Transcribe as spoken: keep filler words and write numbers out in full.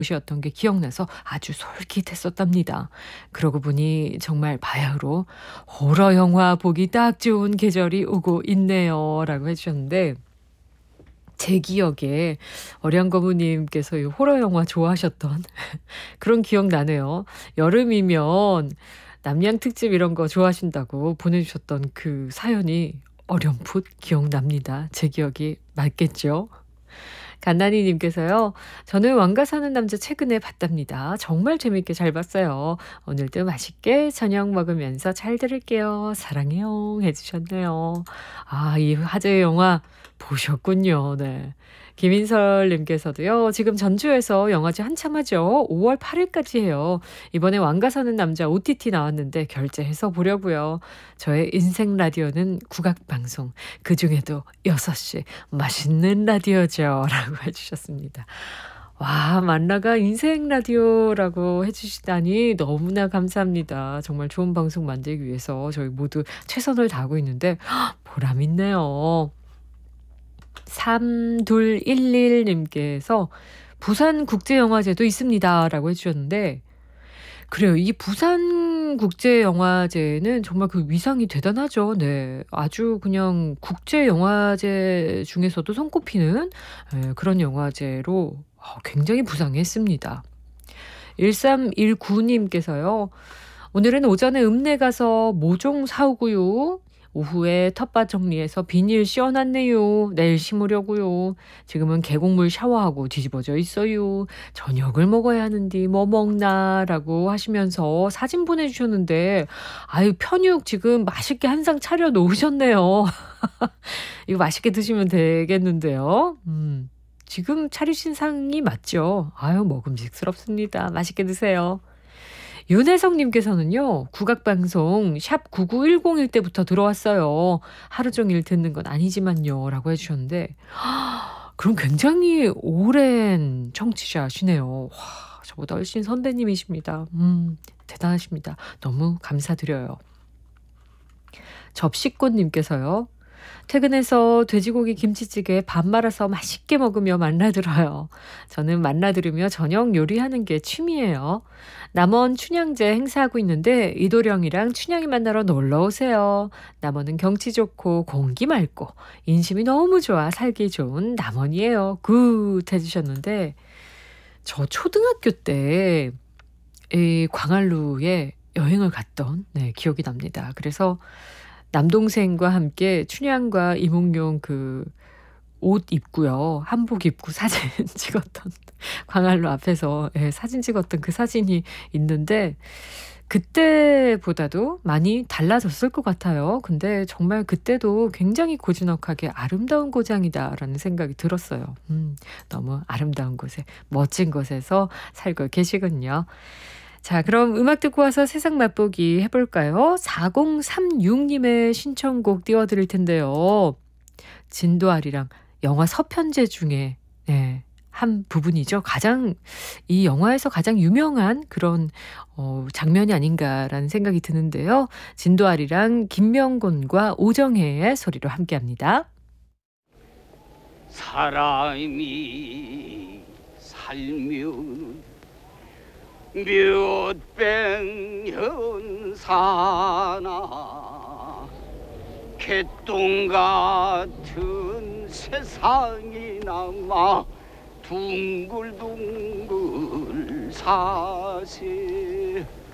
이었던 게 기억나서 아주 솔깃했었답니다. 그러고 보니 정말 바야흐로 "호러 영화 보기 딱 좋은 계절이 오고 있네요."라고 해 주셨는데 제 기억에 어량거무님께서 이 호러 영화 좋아하셨던 그런 기억 나네요. 여름이면 남양 특집 이런 거 좋아하신다고 보내주셨던 그 사연이 어렴풋 기억납니다. 제 기억이 맞겠죠? 간나니 님께서요. "저는 왕가 사는 남자 최근에 봤답니다. 정말 재밌게 잘 봤어요. 오늘도 맛있게 저녁 먹으면서 잘 들을게요. 사랑해요." 해 주셨네요. 아 이 화제의 영화 보셨군요. 네. 김인설 님께서도요. "지금 전주에서 영화제 한참 하죠. 오월 팔일까지 해요. 이번에 왕가 사는 남자 오티티 나왔는데 결제해서 보려고요. 저의 인생 라디오는 국악방송. 그중에도 여섯 시 맛있는 라디오죠." 라고 해 주셨습니다. 와 만나가 인생 라디오라고 해 주시다니 너무나 감사합니다. 정말 좋은 방송 만들기 위해서 저희 모두 최선을 다하고 있는데 보람 있네요. 삼이일일 님께서 "부산국제영화제도 있습니다."라고 해 주셨는데 그래요. 이 부산국제영화제는 정말 그 위상이 대단하죠. 네. 아주 그냥 국제영화제 중에서도 손꼽히는 예 그런 영화제로 어 굉장히 부상했습니다. 일삼일구 님께서요. "오늘은 오전에 읍내 가서 모종 사오고요. 오후에 텃밭 정리해서 비닐 씌워 놨네요. 내일 심으려고요. 지금은 계곡물 샤워하고 뒤집어져 있어요. 저녁을 먹어야 하는데 뭐 먹나?"라고 하시면서 사진 보내주셨는데 아유 편육 지금 맛있게 한 상 차려 놓으셨네요. 이거 맛있게 드시면 되겠는데요. 음. 지금 차리신 상이 맞죠? 아유 먹음직스럽습니다. 맛있게 드세요. 윤혜성 님께서는요. "국악방송 샵 구구일공일 때부터 들어왔어요. 하루 종일 듣는 건 아니지만요." 라고 해 주셨는데 그럼 굉장히 오랜 청취자시네요. 와 저보다 훨씬 선배님이십니다. 음 대단하십니다. 너무 감사드려요. 접시꽃 님께서요. "퇴근해서 돼지고기 김치찌개에 밥 말아서 맛있게 먹으며 만나 들어요. 저는 만나 들으며 저녁 요리하는 게 취미예요. 남원 춘향제 행사하고 있는데 이도령이랑 춘향이 만나러 놀러 오세요. 남원은 경치 좋고 공기 맑고 인심이 너무 좋아 살기 좋은 남원이에요." 굿 해 주셨는데 저 초등학교 때 이 광안루에 여행을 갔던 네 기억이 납니다. 그래서 남동생과 함께 춘향과 이몽룡 그 옷 입고요. 한복 입고 사진 찍었던 광안루 앞에서 예 사진 찍었던 그 사진이 있는데 그때보다도 많이 달라졌을 것 같아요. 근데 정말 그때도 굉장히 고즈넉하게 '아름다운 고장이다.'라는 생각이 들었어요. 음 너무 아름다운 곳에 멋진 곳에서 살고 계시군요. 자 그럼 음악 듣고 와서 세상 맛보기 해 볼까요? 사공삼육 님의 신청곡 띄워 드릴 텐데요. 진도아리랑 영화 서편제 중에 네 한 부분이죠. 가장 이 영화에서 가장 유명한 그런 어 장면이 아닌가라는 생각이 드는데요. 진도아리랑 김명곤과 오정혜의 소리로 함께합니다. 사람이 살면 몇백년 사나 개똥 같은 세상이 남아 둥글둥글 사세